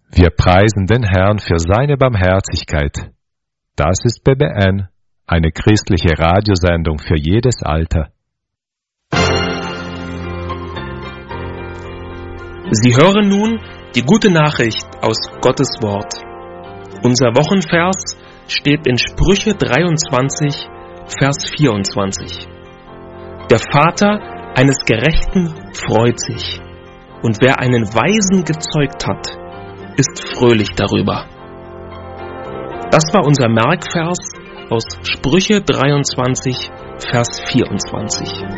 Wir preisen den Herrn für seine Barmherzigkeit. Das ist BBN, eine christliche Radiosendung für jedes Alter. Sie hören nun die gute Nachricht aus Gottes Wort. Unser Wochenvers steht in Sprüche 23, Vers 24. Der Vater eines Gerechten freut sich, und wer einen Weisen gezeugt hat, ist fröhlich darüber. Das war unser Merkvers aus Sprüche 23, Vers 24.